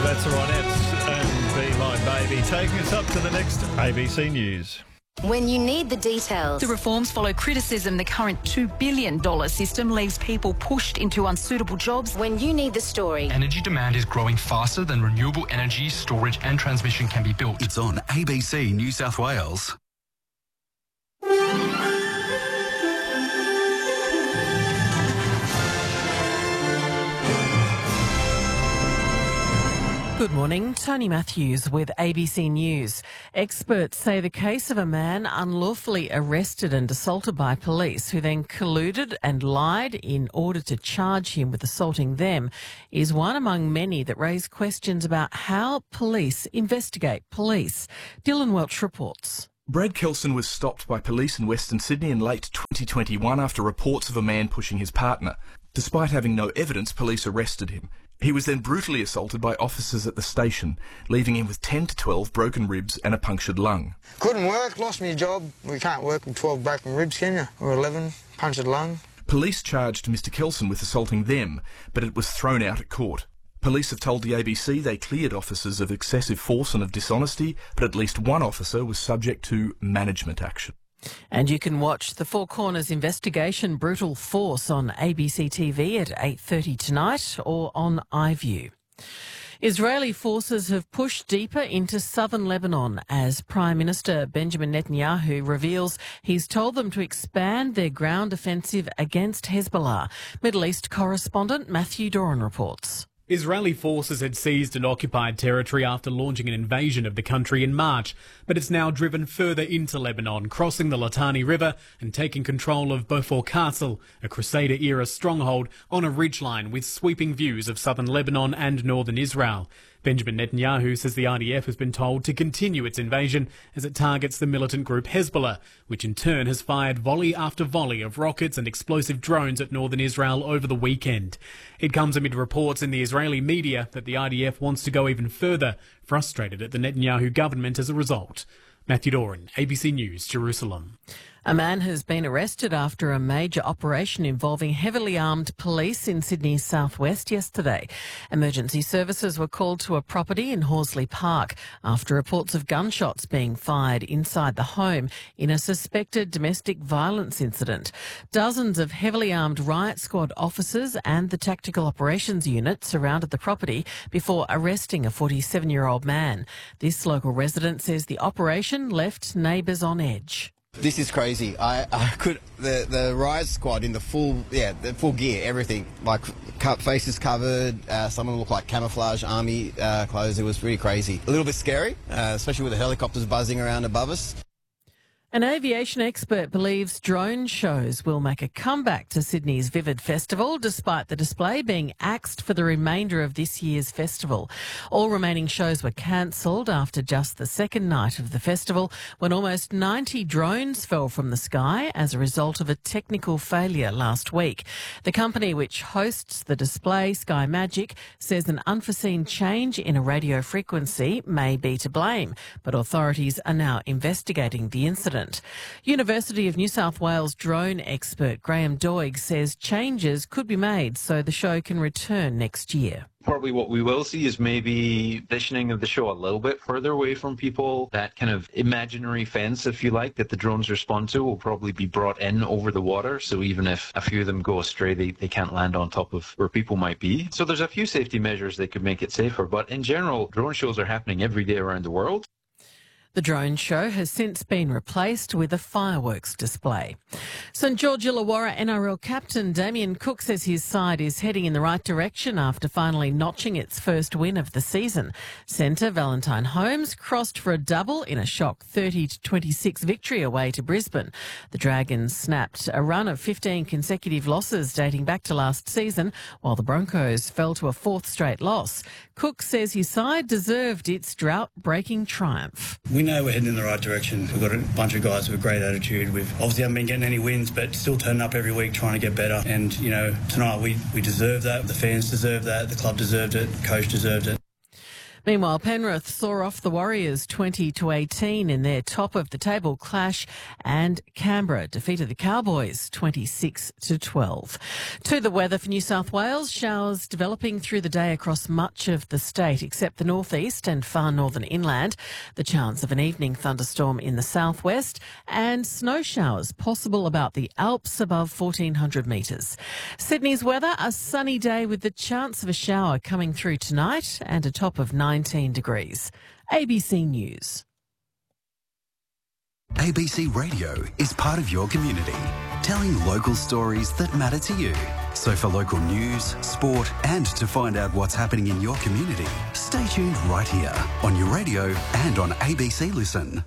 That's the Ronettes and Be My Baby, taking us up to the next ABC News. When you need the details. The reforms follow criticism the current $2 billion system leaves people pushed into unsuitable jobs. When you need the story. Energy demand is growing faster than renewable energy, storage and transmission can be built. It's on ABC New South Wales. Good morning, Tony Matthews with ABC News. Experts say the case of a man unlawfully arrested and assaulted by police who then colluded and lied in order to charge him with assaulting them is one among many that raise questions about how police investigate police. Dylan Welch reports. Brad Kelson was stopped by police in Western Sydney in late 2021 after reports of a man pushing his partner. Despite having no evidence, police arrested him. He was then brutally assaulted by officers at the station, leaving him with 10 to 12 broken ribs and a punctured lung. Couldn't work, lost my job. We can't work with 12 broken ribs, can you? Or 11, punctured lung. Police charged Mr Kelson with assaulting them, but it was thrown out at court. Police have told the ABC they cleared officers of excessive force and of dishonesty, but at least one officer was subject to management action. And you can watch the Four Corners investigation Brutal Force on ABC TV at 8:30 tonight or on iView. Israeli forces have pushed deeper into southern Lebanon as Prime Minister Benjamin Netanyahu reveals he's told them to expand their ground offensive against Hezbollah. Middle East correspondent Matthew Doran reports. Israeli forces had seized and occupied territory after launching an invasion of the country in March, but it's now driven further into Lebanon, crossing the Litani River and taking control of Beaufort Castle, a Crusader-era stronghold on a ridgeline with sweeping views of southern Lebanon and northern Israel. Benjamin Netanyahu says the IDF has been told to continue its invasion as it targets the militant group Hezbollah, which in turn has fired volley after volley of rockets and explosive drones at northern Israel over the weekend. It comes amid reports in the Israeli media that the IDF wants to go even further, frustrated at the Netanyahu government as a result. Matthew Doran, ABC News, Jerusalem. A man has been arrested after a major operation involving heavily armed police in Sydney's southwest yesterday. Emergency services were called to a property in Horsley Park after reports of gunshots being fired inside the home in a suspected domestic violence incident. Dozens of heavily armed riot squad officers and the tactical operations unit surrounded the property before arresting a 47-year-old man. This local resident says the operation left neighbours on edge. This is crazy. The riot squad in the full gear, everything, like faces covered. Some of them look like camouflage army clothes. It was really crazy. A little bit scary, especially with the helicopters buzzing around above us. An aviation expert believes drone shows will make a comeback to Sydney's Vivid Festival, despite the display being axed for the remainder of this year's festival. All remaining shows were cancelled after just the second night of the festival, when almost 90 drones fell from the sky as a result of a technical failure last week. The company which hosts the display, Sky Magic, says an unforeseen change in a radio frequency may be to blame, but authorities are now investigating the incident. University of New South Wales drone expert Graham Doig says changes could be made so the show can return next year. Probably what we will see is maybe positioning of the show a little bit further away from people. That kind of imaginary fence, if you like, that the drones respond to will probably be brought in over the water. So even if a few of them go astray, they can't land on top of where people might be. So there's a few safety measures that could make it safer. But in general, drone shows are happening every day around the world. The drone show has since been replaced with a fireworks display. St George Illawarra NRL captain Damien Cook says his side is heading in the right direction after finally notching its first win of the season. Centre Valentine Holmes crossed for a double in a shock 30-26 victory away to Brisbane. The Dragons snapped a run of 15 consecutive losses dating back to last season, while the Broncos fell to a fourth straight loss. Cook says his side deserved its drought-breaking triumph. We know we're heading in the right direction. We've got a bunch of guys with a great attitude. We've obviously haven't been getting any wins, but still turning up every week trying to get better. And, tonight we deserve that. The fans deserve that. The club deserved it. The coach deserved it. Meanwhile, Penrith saw off the Warriors 20-18 in their top-of-the-table clash, and Canberra defeated the Cowboys 26-12. To the weather for New South Wales, showers developing through the day across much of the state, except the northeast and far northern inland. The chance of an evening thunderstorm in the southwest, and snow showers possible about the Alps above 1,400 metres. Sydney's weather, a sunny day with the chance of a shower coming through tonight and a top of 19 degrees. ABC News. ABC Radio is part of your community, telling local stories that matter to you. So for local news, sport, and to find out what's happening in your community, stay tuned right here on your radio and on ABC Listen.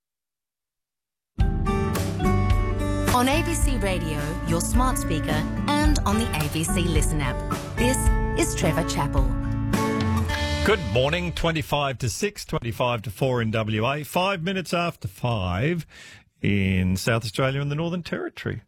On ABC Radio, your smart speaker, and on the ABC Listen app. This is Trevor Chappell. Good morning, 25 to 6, 25 to 4 in WA, 5 minutes after 5 in South Australia and the Northern Territory.